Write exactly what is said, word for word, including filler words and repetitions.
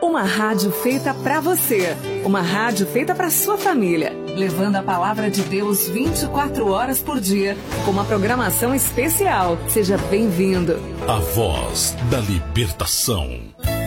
Uma rádio feita pra você. Uma rádio feita pra sua família. Levando a palavra de Deus vinte e quatro horas por dia. Com uma programação especial. Seja bem-vindo. A voz da libertação.